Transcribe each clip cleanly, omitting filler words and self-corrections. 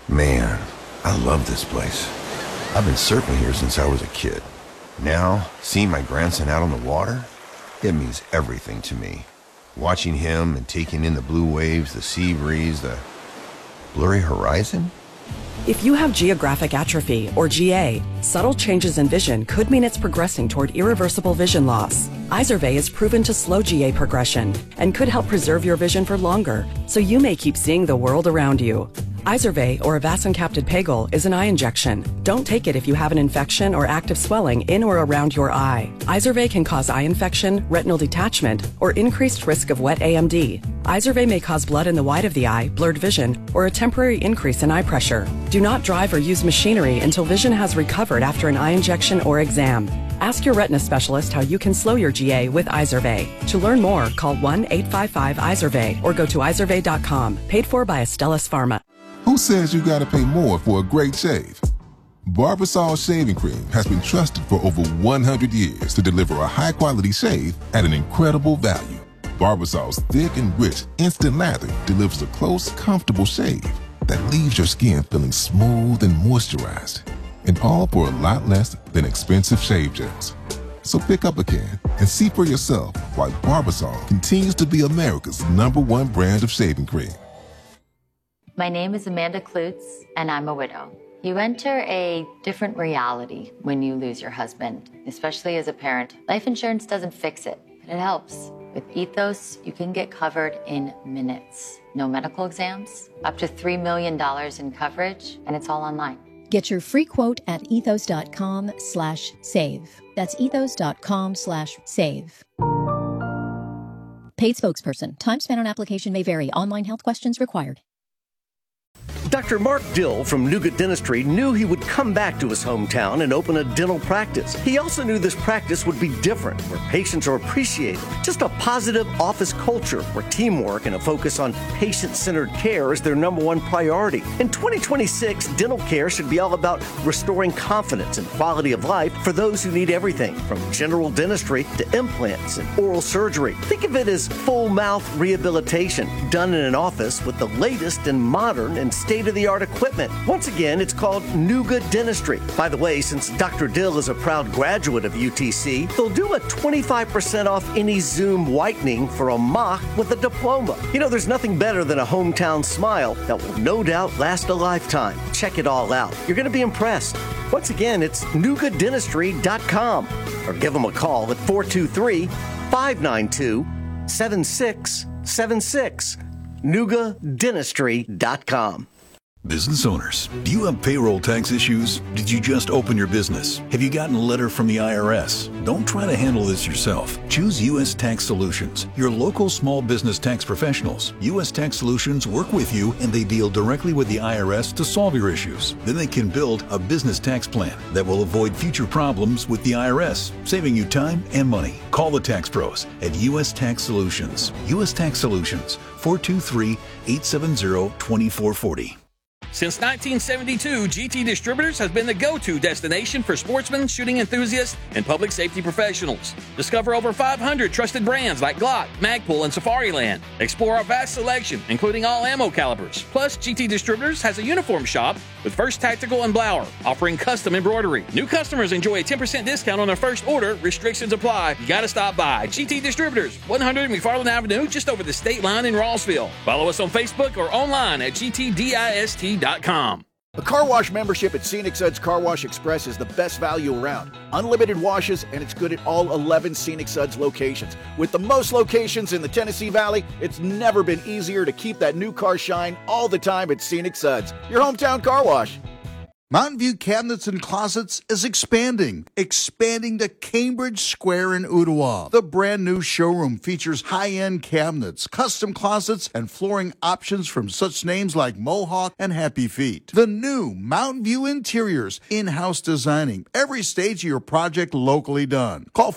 Man, I love this place. I've been surfing here since I was a kid. Now, seeing my grandson out on the water, it means everything to me. Watching him and taking in the blue waves, the sea breeze, the blurry horizon. If you have geographic atrophy, or GA, subtle changes in vision could mean it's progressing toward irreversible vision loss. Izervay is proven to slow GA progression and could help preserve your vision for longer, so you may keep seeing the world around you. Izervay, or avacincaptad pegol, is an eye injection. Don't take it if you have an infection or active swelling in or around your eye. Izervay can cause eye infection, retinal detachment, or increased risk of wet AMD. Izervay may cause blood in the white of the eye, blurred vision, or a temporary increase in eye pressure. Do not drive or use machinery until vision has recovered after an eye injection or exam. Ask your retina specialist how you can slow your GA with Izervay. To learn more, call 1-855-IZERVAY or go to izervay.com. Paid for by Astellas Pharma. Who says you gotta pay more for a great shave? Barbasol Shaving Cream has been trusted for over 100 years to deliver a high-quality shave at an incredible value. Barbasol's thick and rich instant lather delivers a close, comfortable shave that leaves your skin feeling smooth and moisturized, and all for a lot less than expensive shave gels. So pick up a can and see for yourself why Barbasol continues to be America's #1 brand of shaving cream. My name is Amanda Klutz, and I'm a widow. You enter a different reality when you lose your husband, especially as a parent. Life insurance doesn't fix it, but it helps. With Ethos, you can get covered in minutes. No medical exams, up to $3 million in coverage, and it's all online. Get your free quote at ethos.com/save. That's ethos.com/save. Paid spokesperson. Time spent on application may vary. Online health questions required. Dr. Mark Dill from Nuga Dentistry knew he would come back to his hometown and open a dental practice. He also knew this practice would be different, where patients are appreciated. Just a positive office culture where teamwork and a focus on patient-centered care is their #1 priority. In 2026, dental care should be all about restoring confidence and quality of life for those who need everything, from general dentistry to implants and oral surgery. Think of it as full mouth rehabilitation done in an office with the latest and modern and state-of-the-art equipment. Once again, it's called Nuga Dentistry. By the way, since Dr. Dill is a proud graduate of UTC, they'll do a 25% off any Zoom whitening for a mock with a diploma. You know, there's nothing better than a hometown smile that will no doubt last a lifetime. Check it all out. You're going to be impressed. Once again, it's nugadentistry.com or give them a call at 423-592-7676. nugadentistry.com. Business owners, do you have payroll tax issues? Did you just open your business? Have you gotten a letter from the IRS? Don't try to handle this yourself. Choose U.S. Tax Solutions, your local small business tax professionals. U.S. Tax Solutions work with you and they deal directly with the IRS to solve your issues. Then they can build a business tax plan that will avoid future problems with the IRS, saving you time and money. Call the tax pros at U.S. Tax Solutions. U.S. Tax Solutions, 423-870-2440. Since 1972, GT Distributors has been the go-to destination for sportsmen, shooting enthusiasts, and public safety professionals. Discover over 500 trusted brands like Glock, Magpul, and Safariland. Explore our vast selection, including all ammo calibers. Plus, GT Distributors has a uniform shop with First Tactical and Blower, offering custom embroidery. New customers enjoy a 10% discount on their first order. Restrictions apply. You gotta stop by. GT Distributors, 100 McFarland Avenue, just over the state line in Rossville. Follow us on Facebook or online at gtdist.com. A car wash membership at Scenic Suds Car Wash Express is the best value around. Unlimited washes, and it's good at all 11 Scenic Suds locations. With the most locations in the Tennessee Valley, it's never been easier to keep that new car shine all the time at Scenic Suds, your hometown car wash. Mountain View Cabinets and Closets is expanding to Cambridge Square in Ottawa. The brand new showroom features high-end cabinets, custom closets, and flooring options from such names like Mohawk and Happy Feet. The new Mountain View Interiors, in-house designing, every stage of your project locally done. Call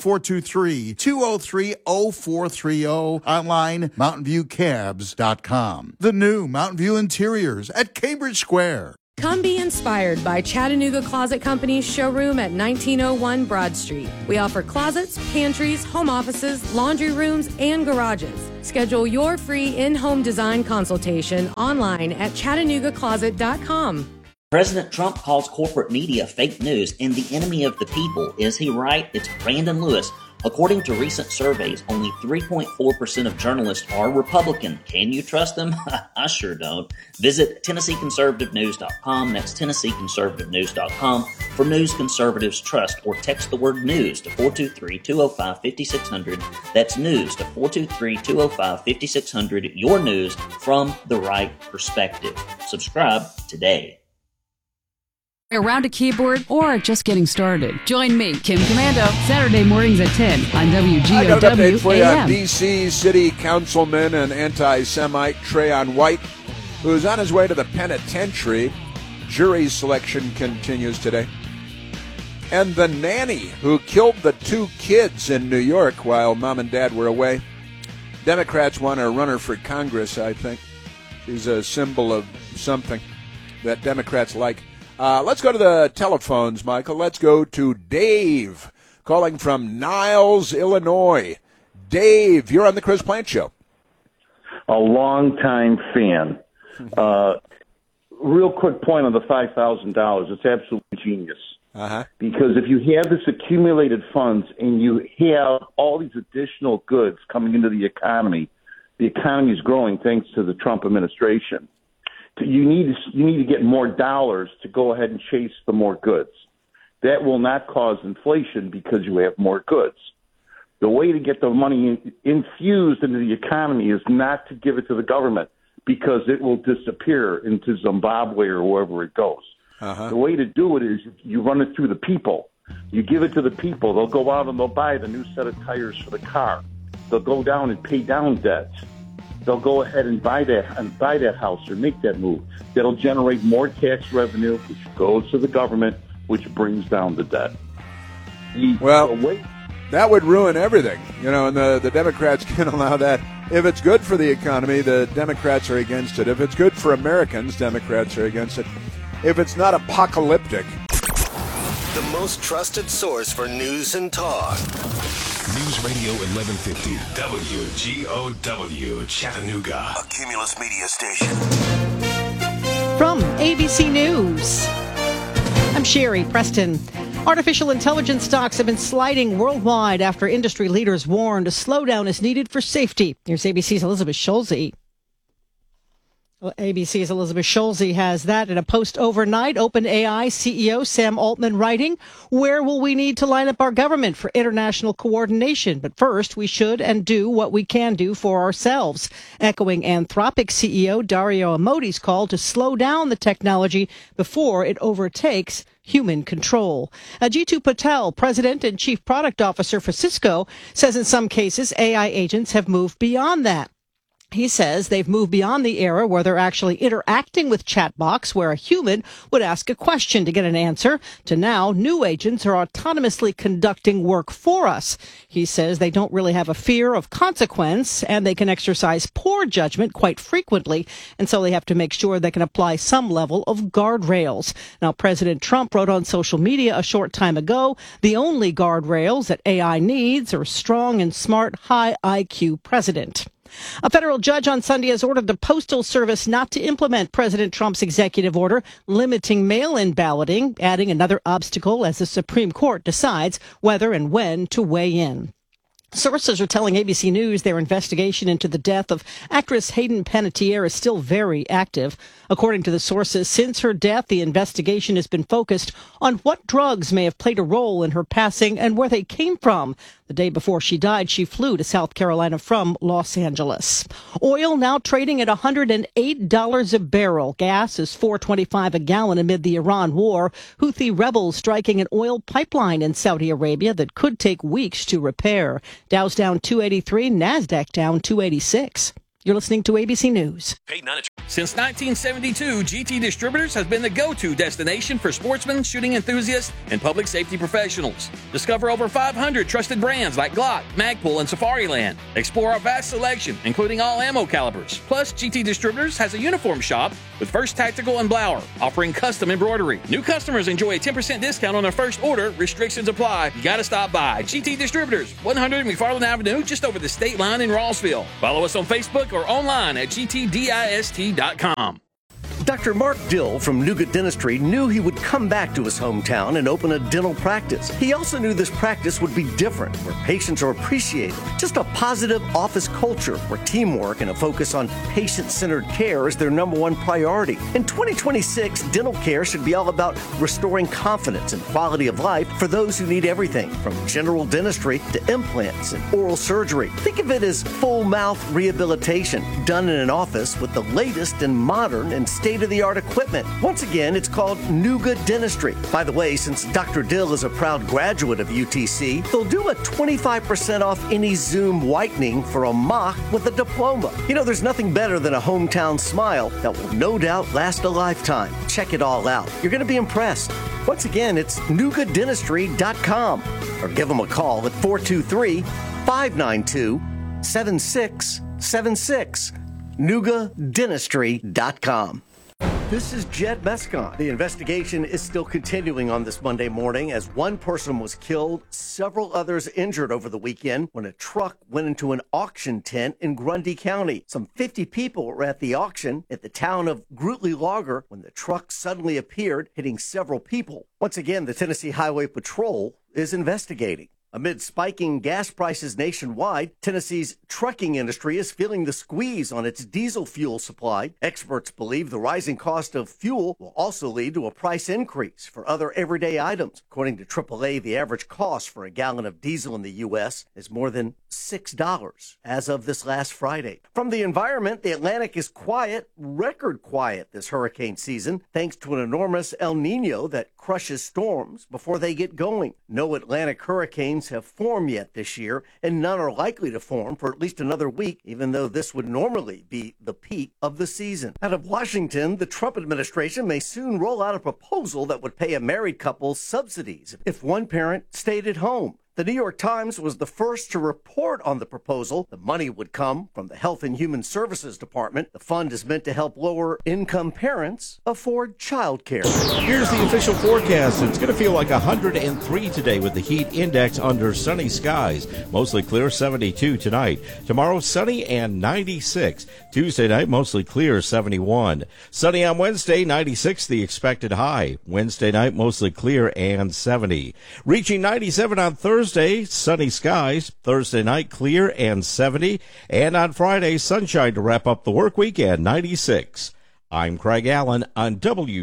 423-203-0430, online mountainviewcabs.com. The new Mountain View Interiors at Cambridge Square. Come be inspired by Chattanooga Closet Company's showroom at 1901 Broad Street. We offer closets, pantries, home offices, laundry rooms, and garages. Schedule your free in-home design consultation online at ChattanoogaCloset.com. President Trump calls corporate media fake news and the enemy of the people. Is he right? It's Brandon Lewis. According to recent surveys, only 3.4% of journalists are Republican. Can you trust them? I sure don't. Visit TennesseeConservativeNews.com. That's TennesseeConservativeNews.com for news conservatives trust, or text the word news to 423-205-5600. That's news to 423-205-5600. Your news from the right perspective. Subscribe today. Around a keyboard or just getting started? Join me, Kim Commando, Saturday mornings at 10 on I got an update for you on WGOW-AM. D.C. City Councilman and anti-Semite Trayon White, who's on his way to the penitentiary. Jury selection continues today. And the nanny who killed the 2 kids in New York while mom and dad were away. Democrats want a runner for Congress, I think. She's a symbol of something that Democrats like. Let's go to the telephones, Michael. Let's go to Dave, calling from Niles, Illinois. Dave, you're on the Chris Plant Show. A long-time fan. Real quick point on the $5,000. It's absolutely genius. Because if you have this accumulated funds and you have all these additional goods coming into the economy is growing thanks to the Trump administration. You need to get more dollars to go ahead and chase the more goods. That will not cause inflation because you have more goods. The way to get the money infused into the economy is not to give it to the government because it will disappear into Zimbabwe or wherever it goes. The way to do it is you run it through the people. You give it to the people. They'll go out and they'll buy the new set of tires for the car. They'll go down and pay down debts. They'll go ahead and buy that house or make that move. That'll generate more tax revenue, which goes to the government, which brings down the debt. Well, that would ruin everything, and the Democrats can allow that. If it's good for the economy, the Democrats are against it. If it's good for Americans, Democrats are against it. If it's not apocalyptic. The most trusted source for news and talk. News Radio 1150, WGOW, Chattanooga. A Cumulus Media Station. From ABC News, I'm Sherry Preston. Artificial intelligence stocks have been sliding worldwide after industry leaders warned a slowdown is needed for safety. Here's ABC's Elizabeth Schulze. Well, ABC's Elizabeth Schulze has that in a post overnight. OpenAI CEO Sam Altman writing, "Where will we need to line up our government for international coordination? But first, we should and do what we can do for ourselves." Echoing Anthropic CEO Dario Amodei's call to slow down the technology before it overtakes human control. Jitu Patel, president and chief product officer for Cisco, says in some cases AI agents have moved beyond that. He says they've moved beyond the era where they're actually interacting with chatbots where a human would ask a question to get an answer, to now new agents are autonomously conducting work for us. He says they don't really have a fear of consequence and they can exercise poor judgment quite frequently, and so they have to make sure they can apply some level of guardrails. Now, President Trump wrote on social media a short time ago, the only guardrails that AI needs are a strong and smart, high IQ president. A federal judge on Sunday has ordered the Postal Service not to implement President Trump's executive order limiting mail-in balloting, adding another obstacle as the Supreme Court decides whether and when to weigh in. Sources are telling ABC News their investigation into the death of actress Hayden Panettiere is still very active. According to the sources, since her death, the investigation has been focused on what drugs may have played a role in her passing and where they came from. The day before she died, she flew to South Carolina from Los Angeles. Oil now trading at $108 a barrel. Gas is $4.25 a gallon amid the Iran war. Houthi rebels striking an oil pipeline in Saudi Arabia that could take weeks to repair. Dow's down 283, NASDAQ down 286. You're listening to ABC News. Since 1972, GT Distributors has been the go-to destination for sportsmen, shooting enthusiasts, and public safety professionals. Discover over 500 trusted brands like Glock, Magpul, and Safariland. Explore our vast selection, including all ammo calibers. Plus, GT Distributors has a uniform shop with First Tactical and Blower, offering custom embroidery. New customers enjoy a 10% discount on their first order. Restrictions apply. You gotta stop by. GT Distributors, 100 McFarland Avenue, just over the state line in Rossville. Follow us on Facebook or online at gtdist.com. Dr. Mark Dill from Nougat Dentistry knew he would come back to his hometown and open a dental practice. He also knew this practice would be different, where patients are appreciated. Just a positive office culture where teamwork and a focus on patient-centered care is their number one priority. In 2026, dental care should be all about restoring confidence and quality of life for those who need everything from general dentistry to implants and oral surgery. Think of it as full mouth rehabilitation done in an office with the latest and modern and state-of-the-art equipment. Once again, it's called Nougat Dentistry. By the way, since Dr. Dill is a proud graduate of UTC, they'll do a 25% off any Zoom whitening for a mock with a diploma. You know, there's nothing better than a hometown smile that will no doubt last a lifetime. Check it all out. You're going to be impressed. Once again, it's nougatdentistry.com or give them a call at 423-592-7676. nougatdentistry.com. This is Jed Mescon. The investigation is still continuing on this Monday morning as one person was killed, several others injured over the weekend when a truck went into an auction tent in Grundy County. Some 50 people were at the auction at the town of Grootley Logger when the truck suddenly appeared, hitting several people. Once again, the Tennessee Highway Patrol is investigating. Amid spiking gas prices nationwide, Tennessee's trucking industry is feeling the squeeze on its diesel fuel supply. Experts believe the rising cost of fuel will also lead to a price increase for other everyday items. According to AAA, the average cost for a gallon of diesel in the U.S. is more than $6 as of this last Friday. From the environment, the Atlantic is quiet, record quiet this hurricane season, thanks to an enormous El Nino that crushes storms before they get going. No Atlantic hurricanes have formed yet this year, and none are likely to form for at least another week, even though this would normally be the peak of the season. Out of Washington, the Trump administration may soon roll out a proposal that would pay a married couple subsidies if one parent stayed at home. The New York Times was the first to report on the proposal. The money would come from the Health and Human Services Department. The fund is meant to help lower-income parents afford child care. Here's the official forecast. It's going to feel like 103 today with the heat index under sunny skies. Mostly clear, 72 tonight. Tomorrow, sunny and 96. Tuesday night, mostly clear, 71. Sunny on Wednesday, 96 the expected high. Wednesday night, mostly clear and 70. Reaching 97 on Thursday, sunny skies. Thursday night, clear and 70. And on Friday, sunshine to wrap up the work week and 96. I'm Craig Allen on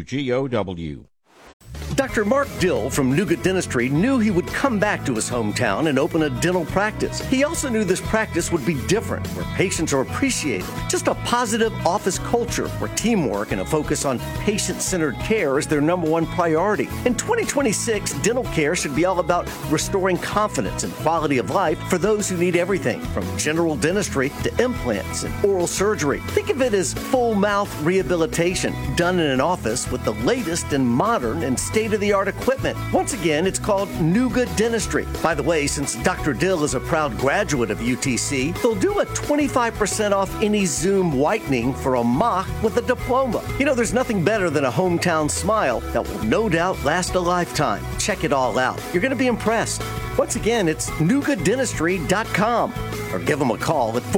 WGOW. Dr. Mark Dill from Nougat Dentistry knew he would come back to his hometown and open a dental practice. He also knew this practice would be different, where patients are appreciated. Just a positive office culture where teamwork and a focus on patient-centered care is their number one priority. In 2026, dental care should be all about restoring confidence and quality of life for those who need everything from general dentistry to implants and oral surgery. Think of it as full mouth rehabilitation done in an office with the latest and modern and state-of-the-art equipment. Once again, it's called Nougat Dentistry. By the way, since Dr. Dill is a proud graduate of UTC, they'll do a 25% off any Zoom whitening for a mock with a diploma. You know, there's nothing better than a hometown smile that will no doubt last a lifetime. Check it all out. You're going to be impressed. Once again, it's nougatdentistry.com or give them a call at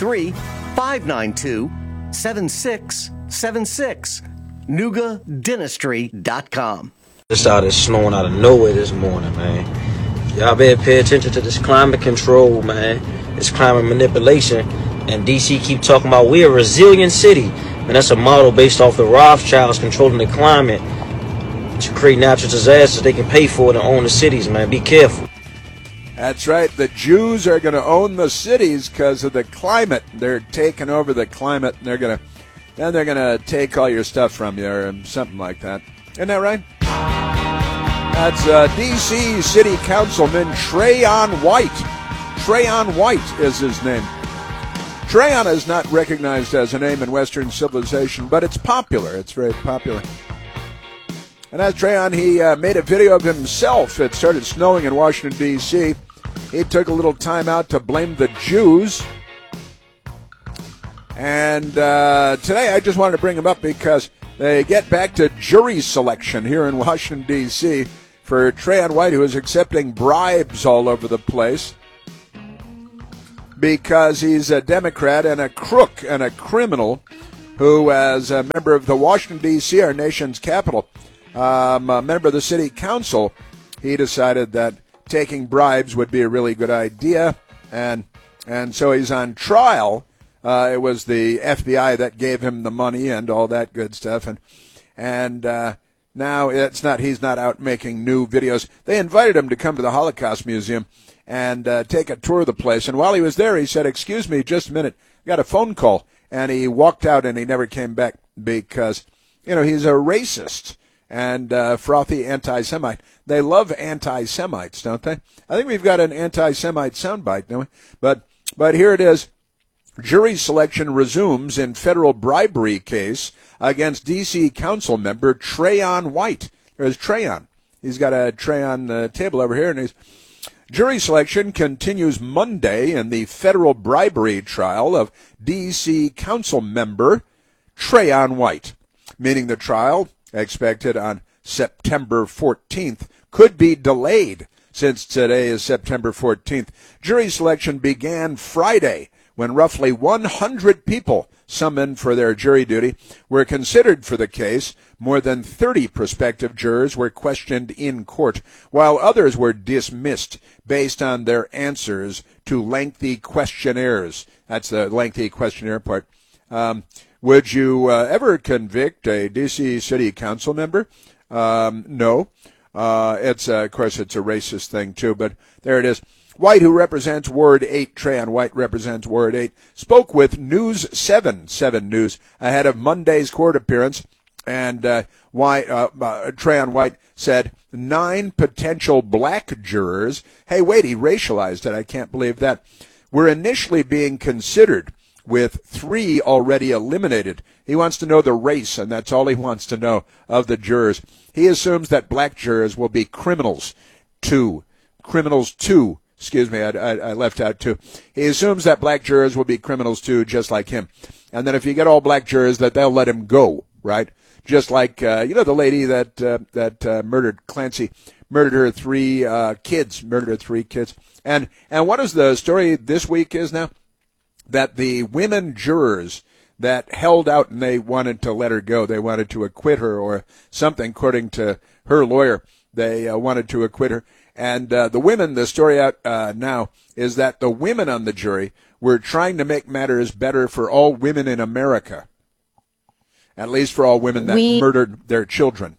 423-592-7676. nougatdentistry.com. It started snowing out of nowhere this morning, man. Y'all better pay attention to this climate control, man. It's climate manipulation. And DC keep talking about we're a resilient city. And that's a model based off the Rothschilds controlling the climate to create natural disasters they can pay for it and own the cities, man. Be careful. That's right. The Jews are going to own the cities because of the climate. They're taking over the climate, and they're going to take all your stuff from you or something like that. Isn't that right? That's D.C. City Councilman Trayon White. Trayon White is his name. Treyon is not recognized as a name in Western civilization, but it's popular. It's very popular. And as Treyon, he made a video of himself. It started snowing in Washington, D.C. He took a little time out to blame the Jews. And today I just wanted to bring him up because they get back to jury selection here in Washington, D.C. for Treyon White, who is accepting bribes all over the place because he's a Democrat and a crook and a criminal who, as a member of the Washington, D.C., our nation's capital, a member of the city council, he decided that taking bribes would be a really good idea, and so he's on trial. It was the FBI that gave him the money and all that good stuff, and now he's not out making new videos. They invited him to come to the Holocaust Museum and take a tour of the place, and while he was there, he said, "Excuse me, just a minute, I got a phone call," and he walked out and he never came back because, he's a racist and frothy anti-Semite. They love anti-Semites, don't they? I think we've got an anti-Semite soundbite, don't we? But here it is. Jury selection resumes in federal bribery case against D.C. council member Treyon White. There's Treyon. He's got a tray on the table over here, and he's... Jury selection continues Monday in the federal bribery trial of D.C. council member Treyon White, meaning the trial, expected on September 14th, could be delayed since today is September 14th. Jury selection began Friday when roughly 100 people summoned for their jury duty were considered for the case. More than 30 prospective jurors were questioned in court, while others were dismissed based on their answers to lengthy questionnaires. That's the lengthy questionnaire part. Would you ever convict a D.C. City Council member? No. Of course, it's a racist thing, too, but there it is. White, who represents Ward 8, Treyon White represents Ward 8, spoke with News 7 News, ahead of Monday's court appearance, and Treyon White said 9 potential black jurors, hey, wait, he racialized it, I can't believe that, were initially being considered, with 3 already eliminated. He wants to know the race, and that's all he wants to know of the jurors. He assumes that black jurors will be criminals, too. Excuse me, I left out 2. He assumes that black jurors will be criminals, too, just like him. And then if you get all black jurors, that they'll let him go, right? Just like, the lady that murdered Clancy, murdered her 3 kids. And what is the story this week is now? That the women jurors that held out and they wanted to let her go, they wanted to acquit her or something, according to her lawyer, they wanted to acquit her. And the women, the story out now is that the women on the jury were trying to make matters better for all women in America, at least for all women that murdered their children.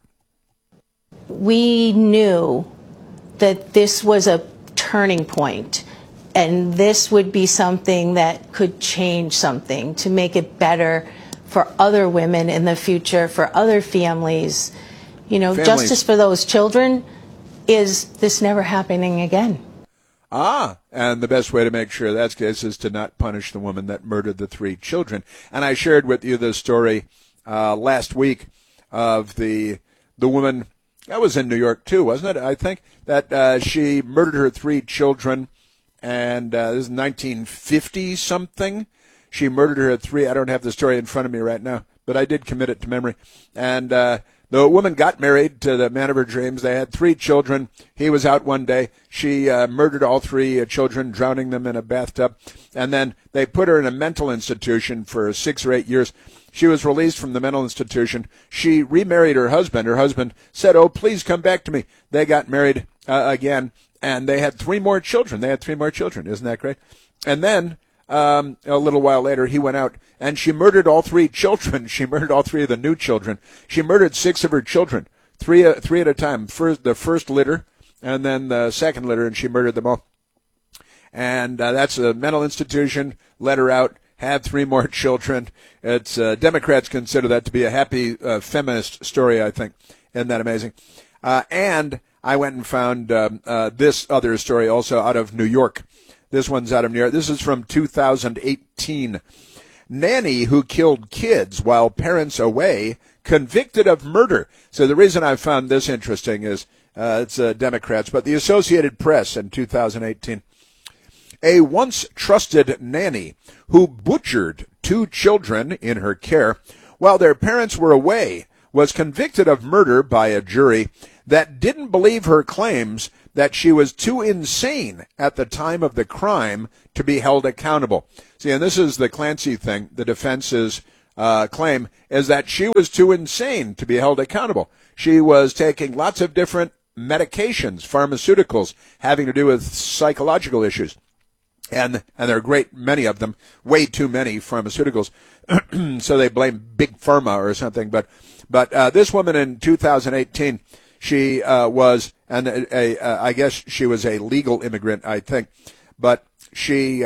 We knew that this was a turning point, and this would be something that could change something to make it better for other women in the future, for other families. Justice for those children. Is this never happening again? And the best way to make sure that's the case is to not punish the woman that murdered the 3 children. And I shared with you the story last week of the woman, that was in New York too, wasn't it? I think that she murdered her 3 children, and this is 1950-something. She murdered her 3, I don't have the story in front of me right now, but I did commit it to memory. And the woman got married to the man of her dreams. They had 3 children. He was out one day. She murdered all 3 children, drowning them in a bathtub. And then they put her in a mental institution for 6 or 8 years. She was released from the mental institution. She remarried her husband. Her husband said, "Oh, please come back to me." They got married again, and they had 3 more children. Isn't that great? And then a little while later, he went out, and she murdered all 3 children. She murdered all 3 of the new children. She murdered 6 of her children, 3 at a time. The first litter, and then the second litter, and she murdered them all. And that's a mental institution, let her out, had 3 more children. It's Democrats consider that to be a happy feminist story, I think. Isn't that amazing? And I went and found this other story also out of New York. This one's out of New York. This is from 2018. Nanny who killed kids while parents away, convicted of murder. So the reason I found this interesting is it's Democrats, but the Associated Press in 2018. A once trusted nanny who butchered 2 children in her care while their parents were away was convicted of murder by a jury that didn't believe her claims that she was too insane at the time of the crime to be held accountable. See, and this is the Clancy thing. The defense's claim is that she was too insane to be held accountable. She was taking lots of different medications, pharmaceuticals, having to do with psychological issues. And there are a great many of them, way too many pharmaceuticals. So they blame Big Pharma or something. But this woman in 2018, she was, and I guess she was a legal immigrant, I think, but she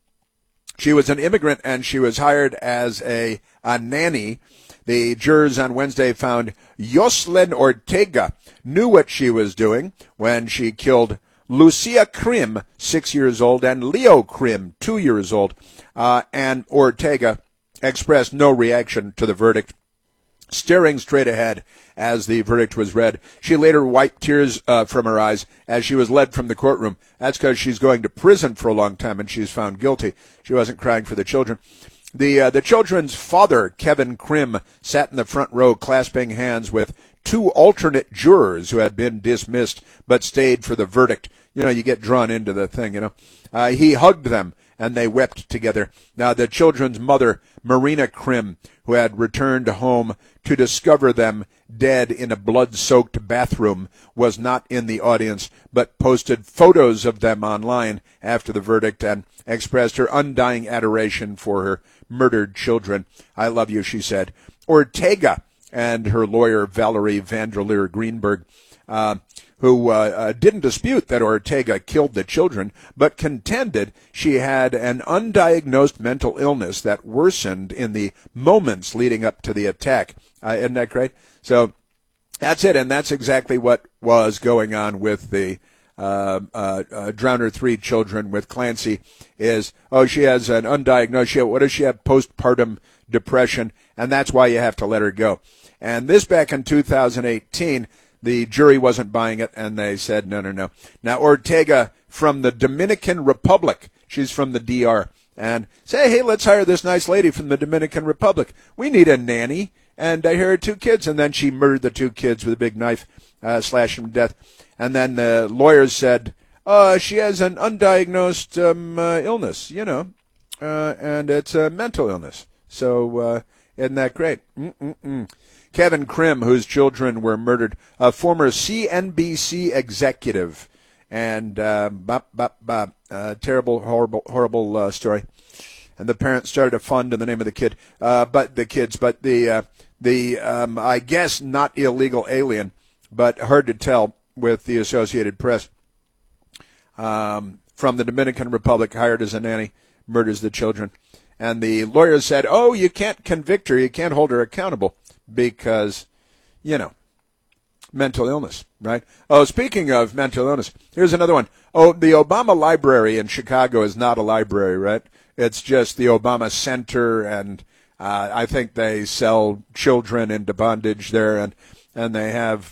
was an immigrant and she was hired as a nanny. The jurors on Wednesday found Yoselin Ortega knew what she was doing when she killed Lucia Krim, 6 years old, and Leo Krim, 2 years old. And Ortega expressed no reaction to the verdict, staring straight ahead as the verdict was read. She later wiped tears from her eyes as she was led from the courtroom. That's because she's going to prison for a long time and she's found guilty. She wasn't crying for the children. The children's father, Kevin Krim, sat in the front row clasping hands with 2 alternate jurors who had been dismissed but stayed for the verdict. You know, you get drawn into the thing, you know. He hugged them and they wept together. Now, the children's mother, Marina Krim, who had returned home to discover them dead in a blood-soaked bathroom, was not in the audience, but posted photos of them online after the verdict and expressed her undying adoration for her murdered children. I love you, she said. Ortega and her lawyer, Valerie Vanderleer Greenberg, who didn't dispute that Ortega killed the children, but contended she had an undiagnosed mental illness that worsened in the moments leading up to the attack. Isn't that great? So that's it, and that's exactly what was going on with the drowned her 3 children with Clancy is, she has an undiagnosed, what does she have, postpartum depression, and that's why you have to let her go. And this back in 2018, the jury wasn't buying it, and they said, no. Now, Ortega from the Dominican Republic, she's from the DR, and say, hey, let's hire this nice lady from the Dominican Republic. We need a nanny. And I hear 2 kids, and then she murdered the 2 kids with a big knife, slashing them to death. And then the lawyers said, she has an undiagnosed illness, you know, and it's a mental illness. So isn't that great? Kevin Krim, whose children were murdered, a former CNBC executive, and terrible, horrible story. And the parents started a fund in the name of the kid, but the I guess not illegal alien, but hard to tell with the Associated Press, from the Dominican Republic, hired as a nanny, murders the children. And the lawyers said, you can't convict her, you can't hold her accountable because, you know, mental illness, right? Speaking of mental illness, here's another one. The Obama Library in Chicago is not a library, right? It's just the Obama Center, and I think they sell children into bondage there, and they have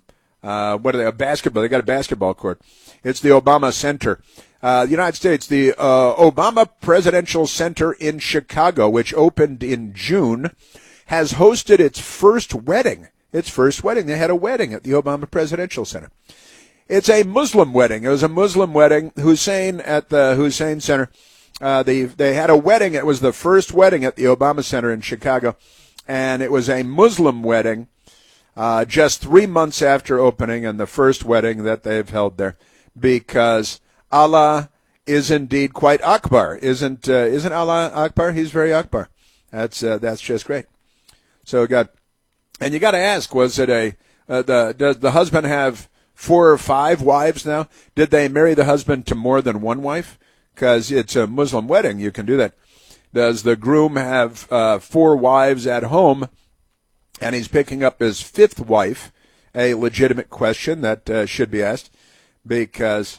a basketball. They got a basketball court. It's the Obama Center. The United States, the Obama Presidential Center in Chicago, which opened in June, has hosted its first wedding. They had a wedding at the Obama Presidential Center. It's a Muslim wedding. It was a Muslim wedding. Hussein at the Hussein Center. They had a wedding. It was the first wedding at the Obama Center in Chicago, and it was a Muslim wedding just 3 months after opening, and the first wedding that they've held there, because Allah is indeed quite Akbar. Isn't Allah Akbar? He's very Akbar. That's just great. So and you got to ask, was it does the husband have 4 or 5 wives now? Did they marry the husband to more than one wife? Because it's a Muslim wedding, you can do that. Does the groom have 4 wives at home, and he's picking up his 5th wife? A legitimate question that should be asked, because,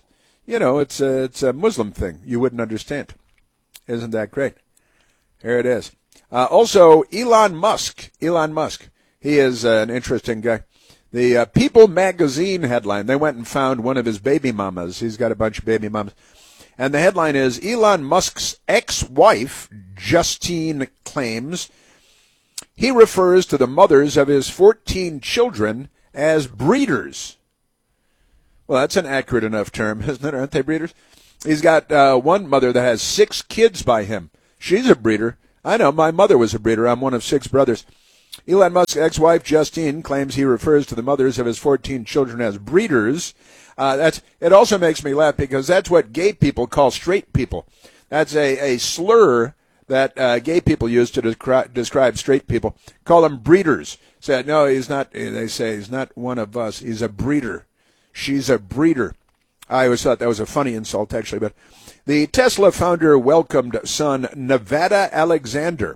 it's a Muslim thing. You wouldn't understand. Isn't that great? Here it is. Also, Elon Musk. He is an interesting guy. The People magazine headline, they went and found one of his baby mamas. He's got a bunch of baby mamas. And the headline is, Elon Musk's ex-wife, Justine, claims he refers to the mothers of his 14 children as breeders. Well, that's an accurate enough term, isn't it? Aren't they breeders? He's got one mother that has 6 kids by him. She's a breeder. I know, my mother was a breeder. I'm one of 6 brothers. Elon Musk's ex-wife, Justine, claims he refers to the mothers of his 14 children as breeders. It also makes me laugh because that's what gay people call straight people. That's a slur that gay people use to describe straight people. Call them breeders. Say, no, he's not. They say he's not one of us. He's a breeder. She's a breeder. I always thought that was a funny insult, actually. But the Tesla founder welcomed son Nevada Alexander,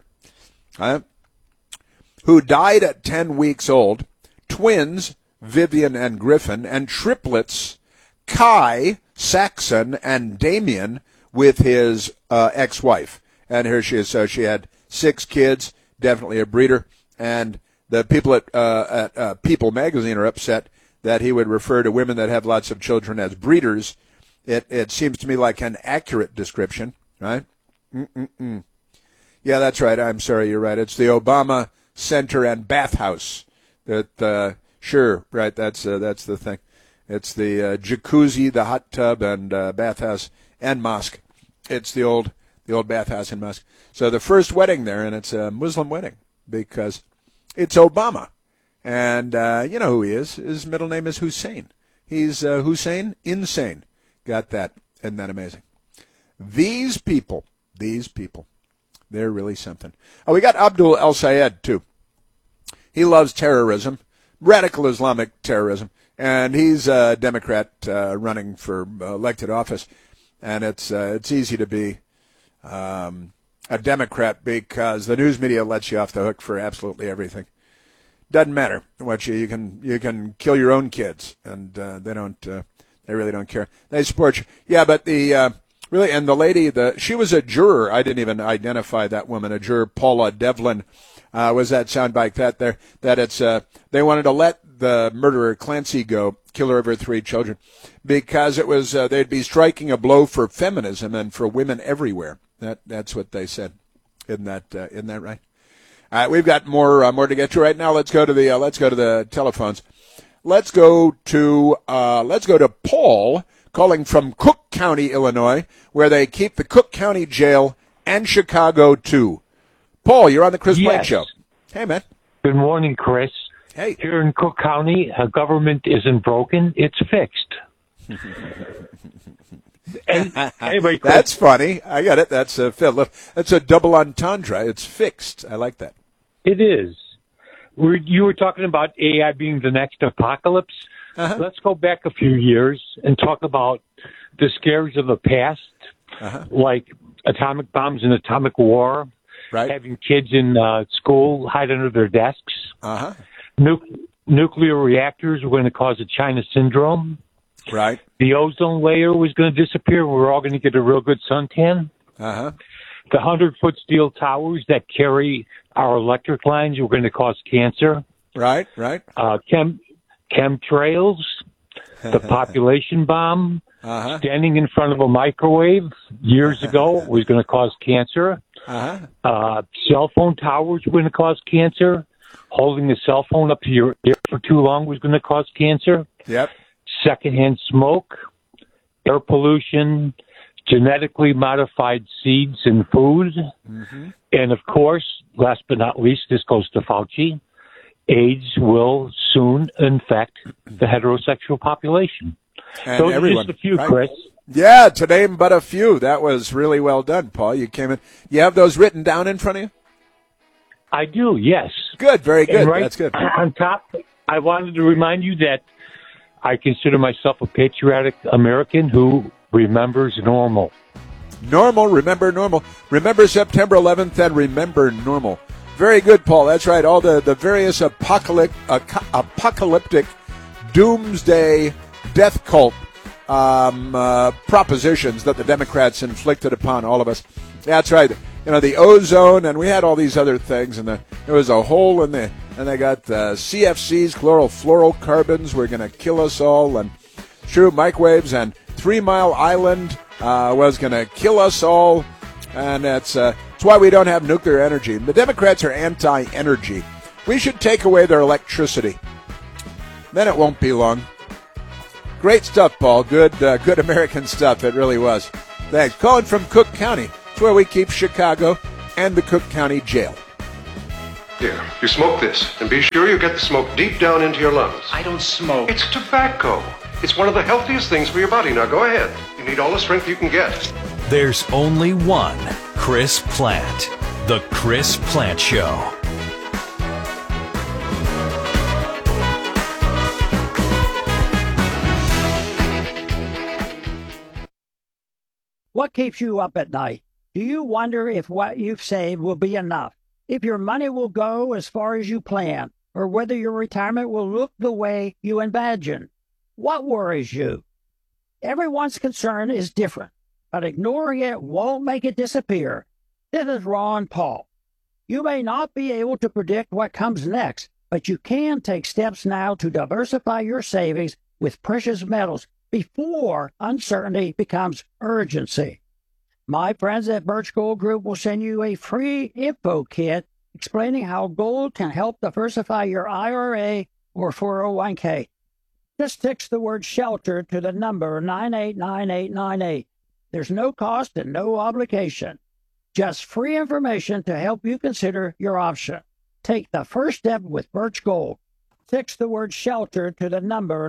who died at 10 weeks old, twins Vivian and Griffin, and triplets Kai, Saxon, and Damien with his ex-wife. And here she is. So she had 6 kids, definitely a breeder. And the people at People magazine are upset that he would refer to women that have lots of children as breeders. It seems to me like an accurate description, right? Yeah, that's right. I'm sorry, you're right. It's the Obama Center and Bathhouse. Sure, right. That's the thing. It's the jacuzzi, the hot tub, and bathhouse and mosque. It's the old bathhouse and mosque. So the first wedding there, and it's a Muslim wedding because it's Obama, and you know who he is. His middle name is Hussein. He's Hussein Insane. Got that? Isn't that amazing? These people, they're really something. Oh, we got Abdul El-Sayed, too. He loves terrorism, radical Islamic terrorism, and he's a Democrat running for elected office. And it's easy to be a Democrat because the news media lets you off the hook for absolutely everything. Doesn't matter what you can kill your own kids, and they really don't care. They support you. Yeah, but really, and the lady, she was a juror. I didn't even identify that woman, a juror, Paula Devlin. Was that soundbite that it's they wanted to let the murderer Clancy go, killer of her 3 children, because it was they'd be striking a blow for feminism and for women everywhere. That's what they said. Isn't that right? All right, we've got more to get to right now. Let's go to the telephones. Let's go to Paul calling from Cook County, Illinois, where they keep the Cook County Jail and Chicago too. Paul, you're on the Chris White Show. Hey, man. Good morning, Chris. Hey. Here in Cook County, government isn't broken; it's fixed. Anyway, Chris, that's funny. I got it. That's a double entendre. It's fixed. I like that. It is. You were talking about AI being the next apocalypse. Uh-huh. Let's go back a few years and talk about the scares of the past, like atomic bombs and atomic war, right. Having kids in school hide under their desks. Nuclear reactors were going to cause a China syndrome. Right. The ozone layer was going to disappear. We're all going to get a real good suntan. The 100-foot steel towers that carry our electric lines were going to cause cancer. Right. Chemtrails, the population bomb, standing in front of a microwave years ago was going to cause cancer. Cell phone towers were going to cause cancer. Holding a cell phone up to your ear for too long was going to cause cancer. Yep. Secondhand smoke, air pollution, genetically modified seeds and food. And, of course, last but not least, this goes to Fauci, AIDS will soon infect the heterosexual population. And those everyone, are just a few, right? Chris. Yeah, to name but a few. That was really well done, Paul. You came in. You have those written down in front of you? I do, yes. Good, very good. And right That's good. On top, I wanted to remind you that I consider myself a patriotic American who remembers normal. Remember normal. Remember September 11th and remember normal. Very good, Paul. That's right. All the various apocalyptic doomsday death cult propositions that the Democrats inflicted upon all of us. That's right. You know, the ozone, and we had all these other things, and there was a hole in the, and they got CFCs, chlorofluorocarbons, were going to kill us all, and true microwaves, and 3 Mile Island was going to kill us all, and that's why we don't have nuclear energy. The Democrats are anti-energy. We should take away their electricity. Then it won't be long. Great stuff, Paul. Good American stuff. It really was. Thanks. Calling from Cook County. It's where we keep Chicago and the Cook County Jail. Here, you smoke this, and be sure you get the smoke deep down into your lungs. I don't smoke. It's tobacco. It's one of the healthiest things for your body. Now go ahead. You need all the strength you can get. There's only one Chris Plant. The Chris Plant Show. What keeps you up at night? Do you wonder if what you've saved will be enough? If your money will go as far as you plan? Or whether your retirement will look the way you imagine? What worries you? Everyone's concern is different, but ignoring it won't make it disappear. This is Ron Paul. You may not be able to predict what comes next, but you can take steps now to diversify your savings with precious metals before uncertainty becomes urgency. My friends at Birch Gold Group will send you a free info kit explaining how gold can help diversify your IRA or 401k. Just text the word SHELTER to the number 989898. There's no cost and no obligation. Just free information to help you consider your option. Take the first step with Birch Gold. Text the word SHELTER to the number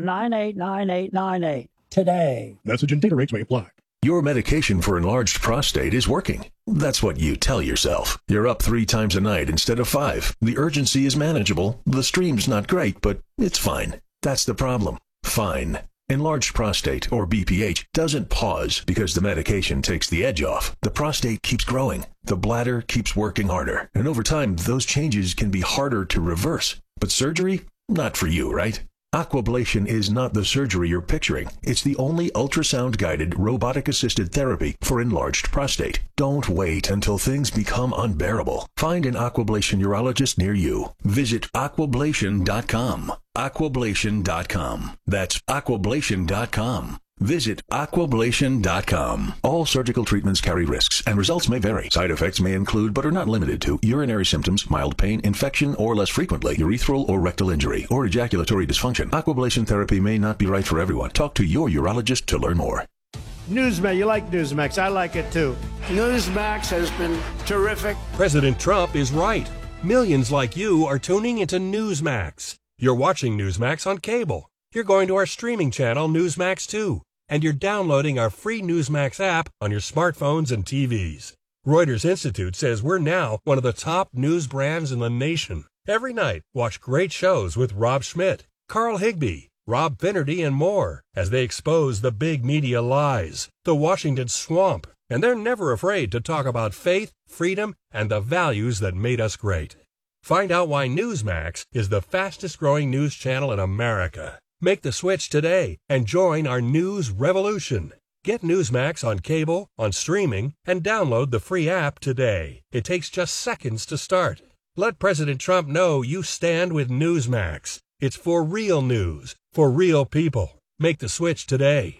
989898 today. Message and data rates may apply. Your medication for enlarged prostate is working. That's what you tell yourself. You're up 3 times a night instead of 5. The urgency is manageable. The stream's not great, but it's fine. That's the problem. Fine. Enlarged prostate, or BPH, doesn't pause because the medication takes the edge off. The prostate keeps growing. The bladder keeps working harder. And over time, those changes can be harder to reverse. But surgery? Not for you, right? Aquablation is not the surgery you're picturing. It's the only ultrasound-guided, robotic-assisted therapy for enlarged prostate. Don't wait until things become unbearable. Find an Aquablation urologist near you. Visit aquablation.com. Aquablation.com. That's aquablation.com. Visit aquablation.com. All surgical treatments carry risks, and results may vary. Side effects may include, but are not limited to, urinary symptoms, mild pain, infection, or less frequently, urethral or rectal injury, or ejaculatory dysfunction. Aquablation therapy may not be right for everyone. Talk to your urologist to learn more. Newsmax, you like Newsmax. I like it too. Newsmax has been terrific. President Trump is right. Millions like you are tuning into Newsmax. You're watching Newsmax on cable. You're going to our streaming channel, Newsmax 2, and you're downloading our free Newsmax app on your smartphones and TVs. Reuters Institute says we're now one of the top news brands in the nation. Every night, watch great shows with Rob Schmidt, Carl Higbie, Rob Finnerty, and more as they expose the big media lies, the Washington swamp, and they're never afraid to talk about faith, freedom, and the values that made us great. Find out why Newsmax is the fastest-growing news channel in America. Make the switch today and join our news revolution. Get Newsmax on cable, on streaming, and download the free app today. It takes just seconds to start. Let President Trump know you stand with Newsmax. It's for real news, for real people. Make the switch today.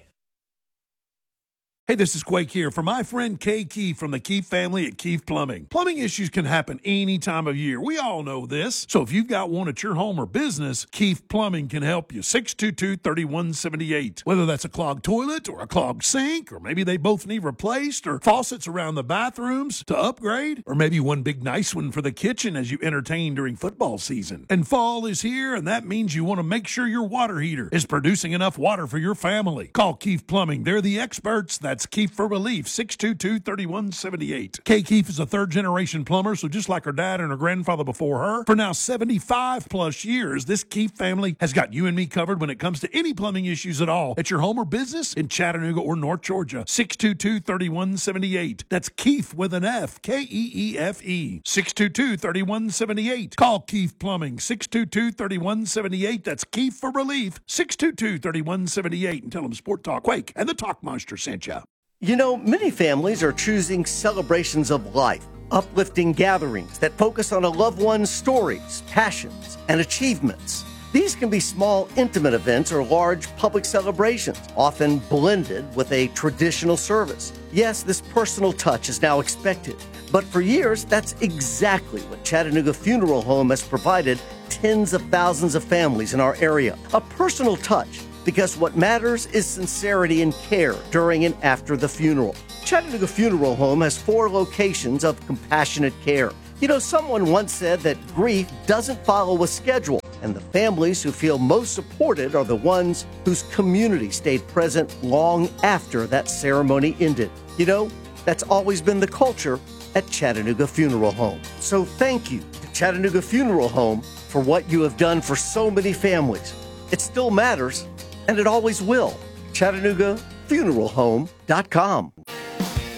Hey, this is Quake here for my friend Kay Keefe from the Keefe family at Keefe Plumbing. Plumbing issues can happen any time of year. We all know this. So if you've got one at your home or business, Keefe Plumbing can help you. 622-3178. Whether that's a clogged toilet or a clogged sink, or maybe they both need replaced, or faucets around the bathrooms to upgrade, or maybe one big nice one for the kitchen as you entertain during football season. And fall is here, and that means you want to make sure your water heater is producing enough water for your family. Call Keefe Plumbing. They're the experts. That's That's Keefe for Relief, 622-3178. Kay Keefe is a third-generation plumber, so just like her dad and her grandfather before her, for now 75-plus years, this Keefe family has got you and me covered when it comes to any plumbing issues at all at your home or business in Chattanooga or North Georgia. 622-3178. That's Keefe with an F, Keefe. 622-3178. Call Keefe Plumbing, 622-3178. That's Keefe for Relief, 622-3178. And tell them Sport Talk Quake and the Talk Monster sent you. You know, many families are choosing celebrations of life, uplifting gatherings that focus on a loved one's stories, passions, and achievements. These can be small, intimate events or large public celebrations, often blended with a traditional service. Yes, this personal touch is now expected, but for years, that's exactly what Chattanooga Funeral Home has provided tens of thousands of families in our area. A personal touch, because what matters is sincerity and care during and after the funeral. Chattanooga Funeral Home has 4 locations of compassionate care. You know, someone once said that grief doesn't follow a schedule, and the families who feel most supported are the ones whose community stayed present long after that ceremony ended. You know, that's always been the culture at Chattanooga Funeral Home. So thank you to Chattanooga Funeral Home for what you have done for so many families. It still matters, and it always will. ChattanoogaFuneralHome.com.